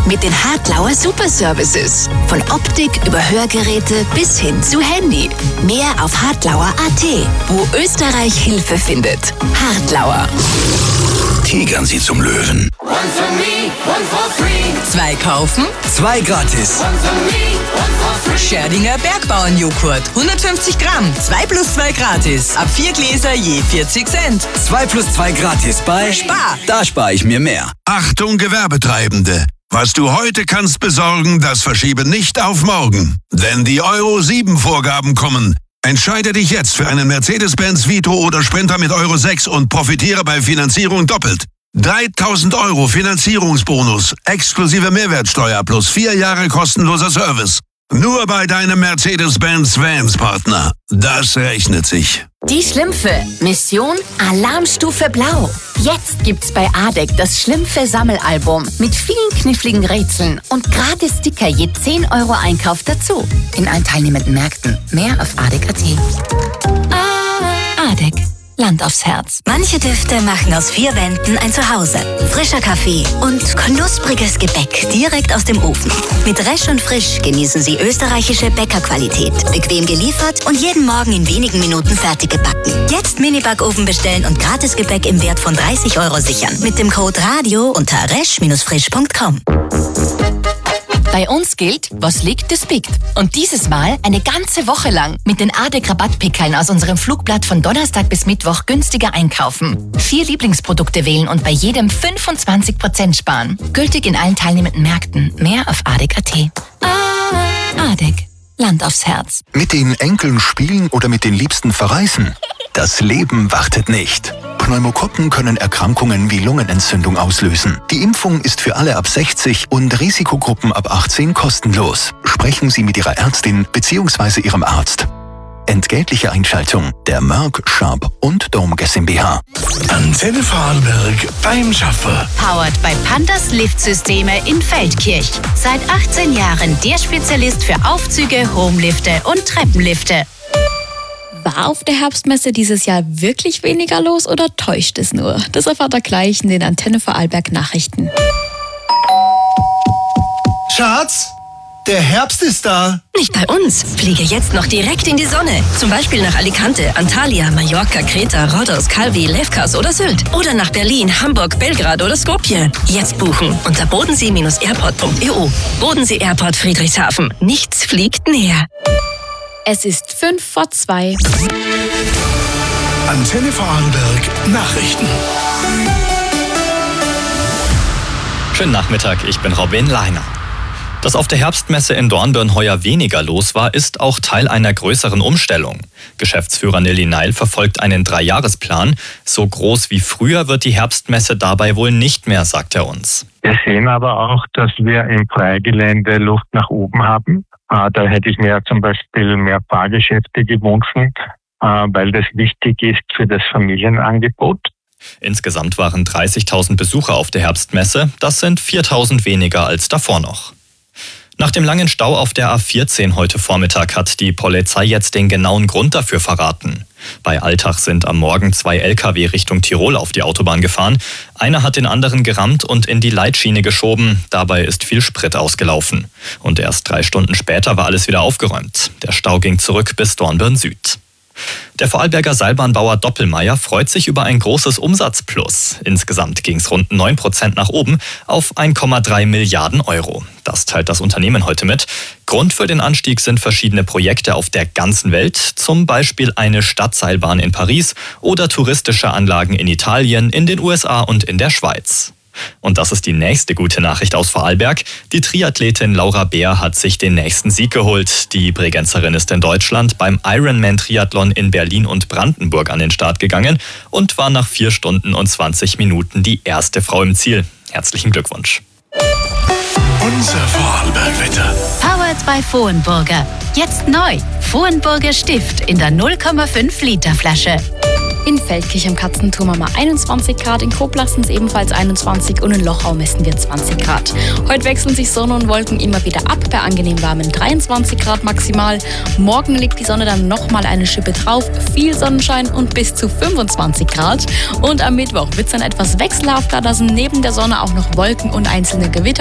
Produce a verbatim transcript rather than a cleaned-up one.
mit den Hartlauer Super Services. Von Optik über Hörgeräte bis hin zu Handy. Mehr auf hartlauer punkt at, wo Österreich Hilfe findet. Hartlauer. Tigern Sie zum Löwen. One for me, one for free. Zwei kaufen, Zwei gratis. One for me, one for free. Scherdinger Bergbauernjoghurt. hundertfünfzig Gramm, zwei plus zwei gratis. Ab vier Gläser je vierzig Cent. Zwei plus zwei gratis bei Spar. Da spare ich mir mehr. Achtung Gewerbetreibende! Was du heute kannst besorgen, das verschiebe nicht auf morgen. Denn die Euro sieben Vorgaben kommen. Entscheide dich jetzt für einen Mercedes-Benz Vito oder Sprinter mit Euro sechs und profitiere bei Finanzierung doppelt. dreitausend Euro Finanzierungsbonus, exklusive Mehrwertsteuer plus vier Jahre kostenloser Service. Nur bei deinem Mercedes-Benz Vans-Partner. Das rechnet sich. Die Schlümpfe. Mission Alarmstufe Blau. Jetzt gibt's bei Adek das Schlümpfe-Sammelalbum mit vielen kniffligen Rätseln und gratis Sticker je zehn Euro Einkauf dazu. In allen teilnehmenden Märkten. Mehr auf adek punkt at. Adek. Land aufs Herz. Manche Düfte machen aus vier Wänden ein Zuhause. Frischer Kaffee und knuspriges Gebäck direkt aus dem Ofen. Mit Resch und Frisch genießen Sie österreichische Bäckerqualität. Bequem geliefert und jeden Morgen in wenigen Minuten fertig gebacken. Jetzt Mini-Backofen bestellen und Gratisgebäck im Wert von dreißig Euro sichern. Mit dem Code RADIO unter resch frisch punkt com. Bei uns gilt, was liegt, das biegt. Und dieses Mal eine ganze Woche lang mit den Adek-Rabattpickeln aus unserem Flugblatt von Donnerstag bis Mittwoch günstiger einkaufen. Vier Lieblingsprodukte wählen und bei jedem fünfundzwanzig Prozent sparen. Gültig in allen teilnehmenden Märkten. Mehr auf adek punkt at. Adek. Land aufs Herz. Mit den Enkeln spielen oder mit den Liebsten verreisen? Das Leben wartet nicht. Pneumokokken können Erkrankungen wie Lungenentzündung auslösen. Die Impfung ist für alle ab sechzig und Risikogruppen ab achtzehn kostenlos. Sprechen Sie mit Ihrer Ärztin bzw. Ihrem Arzt. Entgeltliche Einschaltung der Merck, Sharp und Dome GmbH. Antenne Vorarlberg beim Schaffer. Powered by Pandas Liftsysteme in Feldkirch. Seit achtzehn Jahren der Spezialist für Aufzüge, Homelifte und Treppenlifte. War auf der Herbstmesse dieses Jahr wirklich weniger los oder täuscht es nur? Das erfahrt ihr gleich in den Antenne Vorarlberg Nachrichten. Schatz, der Herbst ist da. Nicht bei uns. Fliege jetzt noch direkt in die Sonne. Zum Beispiel nach Alicante, Antalya, Mallorca, Kreta, Rhodos, Calvi, Lefkas oder Sylt. Oder nach Berlin, Hamburg, Belgrad oder Skopje. Jetzt buchen unter bodensee airport punkt e u. Bodensee Airport Friedrichshafen. Nichts fliegt näher. Es ist fünf vor zwei. Antenne Vorarlberg Nachrichten. Schönen Nachmittag, ich bin Robin Leiner. Dass auf der Herbstmesse in Dornbirn heuer weniger los war, ist auch Teil einer größeren Umstellung. Geschäftsführer Nilly Neil verfolgt einen Dreijahresplan. So groß wie früher wird die Herbstmesse dabei wohl nicht mehr, sagt er uns. Wir sehen aber auch, dass wir im Freigelände Luft nach oben haben. Da hätte ich mir zum Beispiel mehr Fahrgeschäfte gewünscht, weil das wichtig ist für das Familienangebot. Insgesamt waren dreißigtausend Besucher auf der Herbstmesse. Das sind viertausend weniger als davor noch. Nach dem langen Stau auf der A vierzehn heute Vormittag hat die Polizei jetzt den genauen Grund dafür verraten. Bei Altach sind am Morgen zwei L K W Richtung Tirol auf die Autobahn gefahren. Einer hat den anderen gerammt und in die Leitschiene geschoben. Dabei ist viel Sprit ausgelaufen. Und erst drei Stunden später war alles wieder aufgeräumt. Der Stau ging zurück bis Dornbirn Süd. Der Vorarlberger Seilbahnbauer Doppelmayr freut sich über ein großes Umsatzplus. Insgesamt ging es rund neun Prozent nach oben auf ein Komma drei Milliarden Euro. Das teilt das Unternehmen heute mit. Grund für den Anstieg sind verschiedene Projekte auf der ganzen Welt, zum Beispiel eine Stadtseilbahn in Paris oder touristische Anlagen in Italien, in den U S A und in der Schweiz. Und das ist die nächste gute Nachricht aus Vorarlberg. Die Triathletin Laura Beer hat sich den nächsten Sieg geholt. Die Bregenzerin ist in Deutschland beim Ironman-Triathlon in Berlin und Brandenburg an den Start gegangen und war nach vier Stunden und zwanzig Minuten die erste Frau im Ziel. Herzlichen Glückwunsch. Unser Vorarlberg-Wetter. Powered by Vohenburger. Jetzt neu. Vohenburger Stift in der null Komma fünf Liter Flasche. In Feldkirch am Katzenturm haben wir einundzwanzig Grad, in Koblenz sind es ebenfalls einundzwanzig und in Lochau messen wir zwanzig Grad. Heute wechseln sich Sonne und Wolken immer wieder ab, bei angenehm warmen dreiundzwanzig Grad maximal. Morgen legt die Sonne dann nochmal eine Schippe drauf, viel Sonnenschein und bis zu fünfundzwanzig Grad. Und am Mittwoch wird es dann etwas wechselhafter, da sind neben der Sonne auch noch Wolken und einzelne Gewitter.